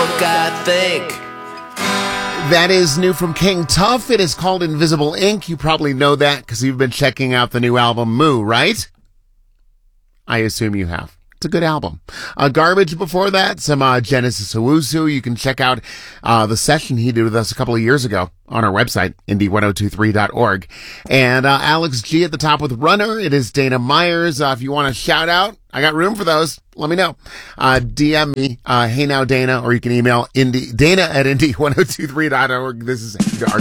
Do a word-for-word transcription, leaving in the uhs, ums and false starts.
I think. That is new from King Tuff. It is called Invisible Ink. You probably know that because you've been checking out the new album Moo, right? I assume you have. It's a good album. Uh, Garbage before that, some uh, Genesis Owusu. You can check out uh, the session he did with us a couple of years ago on our website, indie ten twenty-three dot org. And uh, Alex G at the top with Runner. It is Dana Myers. Uh, if you want to shout out, I got room for those. Let me know. Uh, D M me, uh, Hey Now Dana, or you can email indie, Dana at indie ten twenty-three dot org. This is our